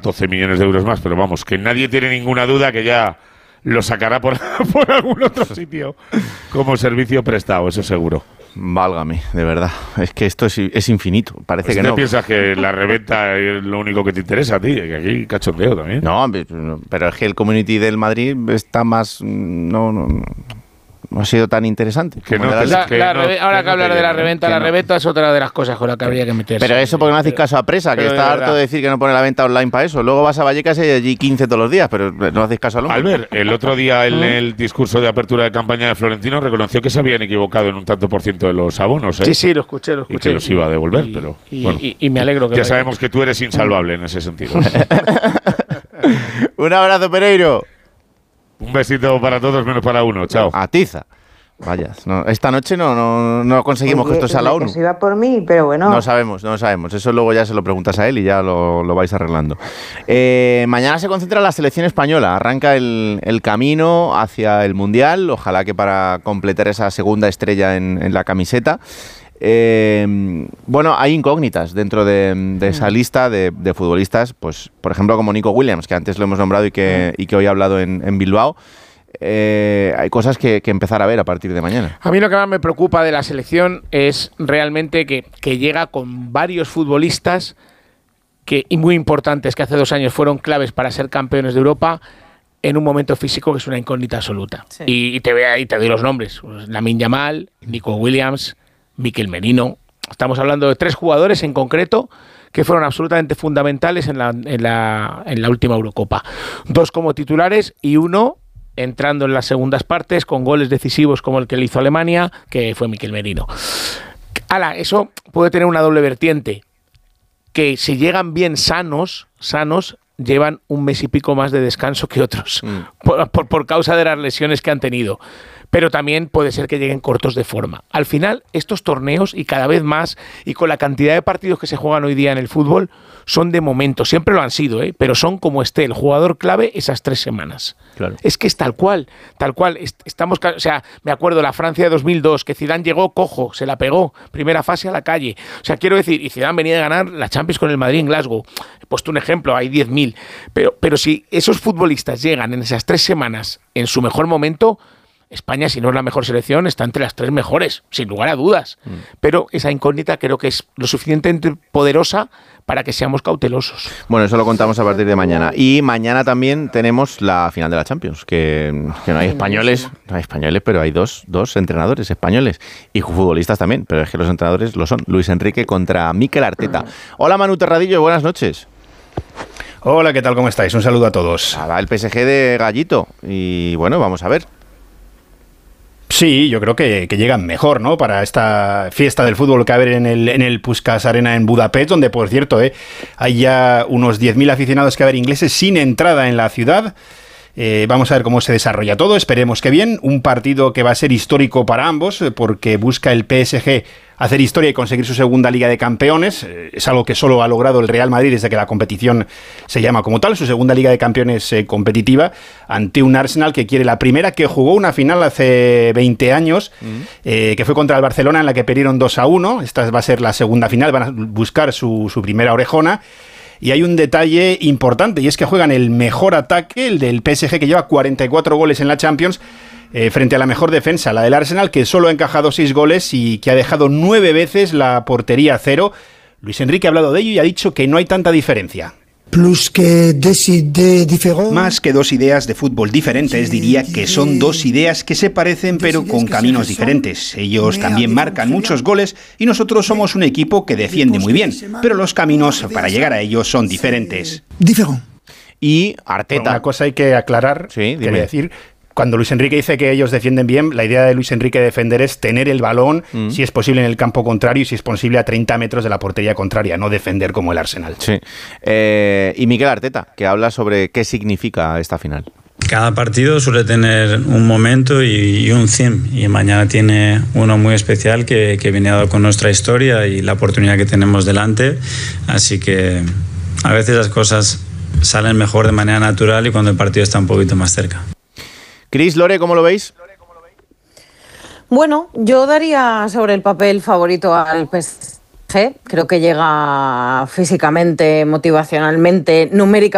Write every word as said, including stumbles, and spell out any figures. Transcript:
doce millones de euros más, pero vamos, que nadie tiene ninguna duda que ya lo sacará por, por algún otro sitio como servicio prestado, eso seguro. Válgame, de verdad. Es que esto es, es infinito. Parece pues que no. no. ¿Piensas que la reventa es lo único que te interesa a ti? Que aquí cachondeo también. No, pero es que el community del Madrid está más... No, no, no ha sido tan interesante. Que no, la, que la no, reve- ahora que, que hablar de la reventa, la no. reventa es otra de las cosas con las que habría que meterse. Pero eso porque no hacéis caso a Presa, que está de harto de decir que no pone la venta online para eso. Luego vas a Vallecas y hay allí quince todos los días, pero no hacéis caso al hombre. Albert, el otro día en el discurso de apertura de campaña de Florentino reconoció que se habían equivocado en un tanto por ciento de los abonos, ¿eh? Sí, sí, lo escuché, lo escuché. Y que los iba a devolver, y, pero y, bueno. Y, y me alegro que... Ya sabemos que tú eres insalvable en ese sentido. Un abrazo, Pereiro. Un besito para todos menos para uno. Chao. Atiza. Vaya, no, esta noche no, no, no conseguimos Oye, que esto sea la ONU. Que se iba por mí, pero bueno. No sabemos, no sabemos. Eso luego ya se lo preguntas a él y ya lo, lo vais arreglando. Eh, mañana se concentra la selección española. Arranca el, el camino hacia el Mundial. Ojalá que para completar esa segunda estrella en, en la camiseta. Eh, bueno, hay incógnitas dentro de, de esa lista de, de futbolistas. Pues, por ejemplo, como Nico Williams, que antes lo hemos nombrado y que, y que hoy ha hablado en, en Bilbao. Eh, hay cosas que, que empezar a ver a partir de mañana. A mí lo que más me preocupa de la selección es realmente que, que llega con varios futbolistas que, y muy importantes, que hace dos años fueron claves para ser campeones de Europa, en un momento físico que es una incógnita absoluta. Sí. Y, y, te ve ahí, te doy los nombres: Lamine Yamal, Nico Williams, Mikel Merino. Estamos hablando de tres jugadores en concreto que fueron absolutamente fundamentales en la, en la, en la última Eurocopa. Dos como titulares y uno entrando en las segundas partes con goles decisivos como el que le hizo Alemania, que fue Mikel Merino. Ala, eso puede tener una doble vertiente, que si llegan bien sanos, sanos, llevan un mes y pico más de descanso que otros, mm. por, por, por causa de las lesiones que han tenido. Pero también puede ser que lleguen cortos de forma. Al final, estos torneos, y cada vez más, y con la cantidad de partidos que se juegan hoy día en el fútbol, son de momento, siempre lo han sido, ¿eh? Pero son como esté el jugador clave esas tres semanas. Claro. Es que es tal cual, tal cual. Estamos, o sea, me acuerdo la Francia de dos mil dos, que Zidane llegó cojo, se la pegó, primera fase a la calle. O sea, quiero decir, y Zidane venía a ganar la Champions con el Madrid en Glasgow. He puesto un ejemplo, hay diez mil. Pero, pero si esos futbolistas llegan en esas tres semanas en su mejor momento, España, si no es la mejor selección, está entre las tres mejores, sin lugar a dudas. Mm. Pero esa incógnita creo que es lo suficientemente poderosa para que seamos cautelosos. Bueno, eso lo contamos a partir de mañana. Y mañana también tenemos la final de la Champions, que, que no hay españoles, no hay españoles, pero hay dos, dos entrenadores españoles y futbolistas también, pero es que los entrenadores lo son. Luis Enrique contra Mikel Arteta. Hola, Manu Terradillo, buenas noches. Hola, ¿qué tal? ¿Cómo estáis? Un saludo a todos. Nada, el P S G de Gallito. Y bueno, vamos a ver. Sí, yo creo que, que llegan mejor, ¿no? Para esta fiesta del fútbol que va a haber en el, en el Puskás Arena en Budapest, donde, por cierto, eh, hay ya unos diez mil aficionados que va a haber ingleses sin entrada en la ciudad. Eh, vamos a ver cómo se desarrolla todo, esperemos que bien. Un partido que va a ser histórico para ambos, porque busca el P S G hacer historia y conseguir su segunda Liga de Campeones. Eh, es algo que solo ha logrado el Real Madrid desde que la competición se llama como tal, su segunda Liga de Campeones eh, competitiva, ante un Arsenal que quiere la primera, que jugó una final hace veinte años, uh-huh. eh, que fue contra el Barcelona, en la que perdieron dos a uno. Esta va a ser la segunda final, van a buscar su, su primera orejona. Y hay un detalle importante, y es que juegan el mejor ataque, el del P S G, que lleva cuarenta y cuatro goles en la Champions, eh, frente a la mejor defensa, la del Arsenal, que solo ha encajado seis goles y que ha dejado nueve veces la portería a cero. Luis Enrique ha hablado de ello y ha dicho que no hay tanta diferencia. Plus que dos ideas diferentes. Más que dos ideas de fútbol diferentes, diría que son dos ideas que se parecen pero con caminos diferentes. Ellos también marcan muchos goles y nosotros somos un equipo que defiende muy bien, pero los caminos para llegar a ellos son diferentes. Diferente. Y Arteta. Bueno, una cosa hay que aclarar, sí, quería decir. Cuando Luis Enrique dice que ellos defienden bien, la idea de Luis Enrique de defender es tener el balón, mm. si es posible, en el campo contrario y si es posible a treinta metros de la portería contraria, no defender como el Arsenal. Sí. Eh, y Mikel Arteta, que habla sobre qué significa esta final. Cada partido suele tener un momento y, y un theme, y mañana tiene uno muy especial que, que viene dado con nuestra historia y la oportunidad que tenemos delante, así que a veces las cosas salen mejor de manera natural y cuando el partido está un poquito más cerca. Cris, Lore, ¿cómo lo veis? Bueno, yo daría sobre el papel favorito al P S G. Creo que llega físicamente, motivacionalmente, numéricamente.